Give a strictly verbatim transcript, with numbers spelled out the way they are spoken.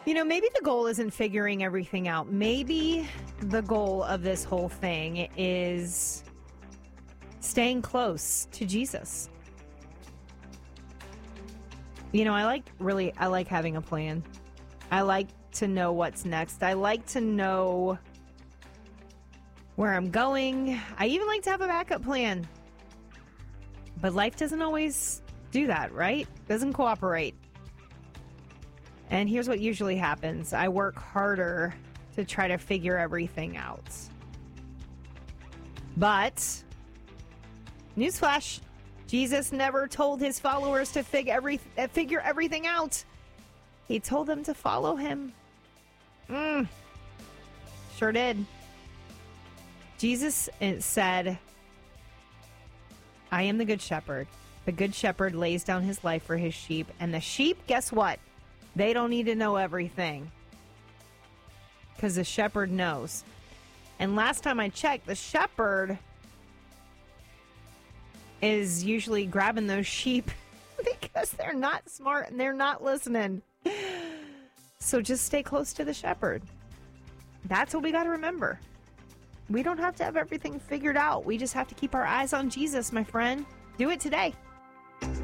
You know, maybe the goal isn't figuring everything out. Maybe the goal of this whole thing is staying close to Jesus. You know, I like really, I like having a plan. I like to know what's next. I like to know where I'm going. I even like to have a backup plan. But life doesn't always do that, right? Doesn't cooperate. And here's what usually happens. I work harder to try to figure everything out. But, newsflash, Jesus never told his followers to fig every, uh, figure everything out. He told them to follow him. Mm, sure did. Jesus said, I am the good shepherd. The good shepherd lays down his life for his sheep. And the sheep, guess what? They don't need to know everything. Because the shepherd knows. And last time I checked, the shepherd is usually grabbing those sheep because they're not smart and they're not listening. So just stay close to the shepherd. That's what we got to remember. We don't have to have everything figured out. We just have to keep our eyes on Jesus, my friend. Do it today.